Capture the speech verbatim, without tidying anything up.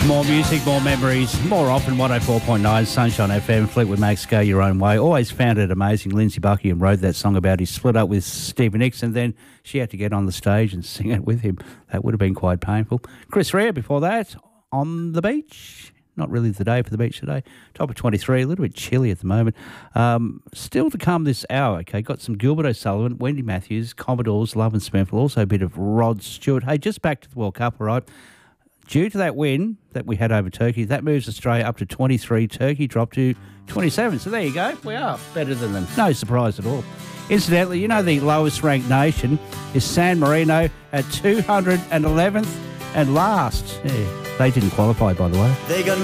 More music, more memories, more often. one oh four point nine Sunshine F M, Fleetwood Mac's Go Your Own Way. Always found it amazing. Lindsay Buckingham wrote that song about his split up with Stevie Nicks, and then she had to get on the stage and sing it with him. That would have been quite painful. Chris Rea before that, On the Beach. Not really the day for the beach today. Top of twenty-three, a little bit chilly at the moment. Um, still to come this hour, okay. Got some Gilbert O'Sullivan, Wendy Matthews, Commodores, Love and Smithville, also a bit of Rod Stewart. Hey, just back to the World Cup, all right. Due to that win that we had over Turkey, that moves Australia up to twenty-three. Turkey dropped to twenty-seven. So there you go. We are better than them. No surprise at all. Incidentally, you know the lowest ranked nation is San Marino at two hundred eleventh and last. Yeah, they didn't qualify, by the way. They got